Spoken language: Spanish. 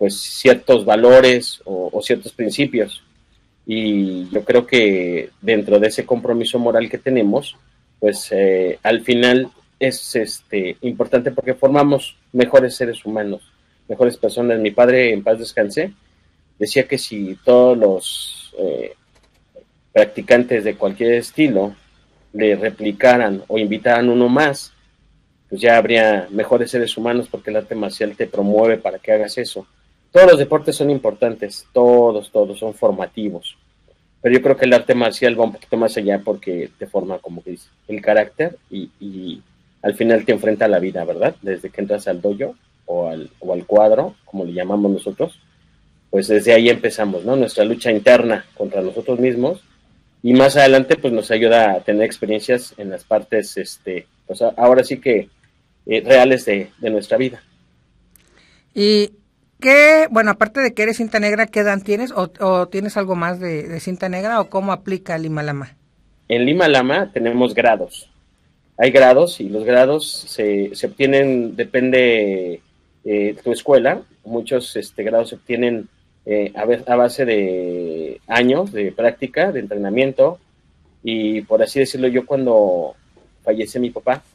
pues ciertos valores o ciertos principios. Y yo creo que dentro de ese compromiso moral que tenemos, pues al final es importante porque formamos mejores seres humanos, mejores personas. Mi padre, en paz descanse, decía que si todos los practicantes de cualquier estilo le replicaran o invitaran uno más, pues ya habría mejores seres humanos, porque el arte marcial te promueve para que hagas eso. Todos los deportes son importantes, todos son formativos, pero yo creo que el arte marcial va un poquito más allá porque te forma, como que dice, el carácter y al final te enfrenta a la vida, ¿verdad? Desde que entras al dojo o al cuadro, como le llamamos nosotros, pues desde ahí empezamos, ¿no? Nuestra lucha interna contra nosotros mismos, y más adelante pues nos ayuda a tener experiencias en las partes, pues ahora sí que reales de nuestra vida. Y qué, bueno, aparte de que eres cinta negra, ¿qué edad tienes? ¿O tienes algo más de cinta negra? ¿O cómo aplica el Lima Lama? En Lima Lama tenemos grados. Hay grados y los grados se obtienen, depende tu escuela. Muchos grados se obtienen a base de años de práctica, de entrenamiento. Y por así decirlo, yo cuando falleció mi papá,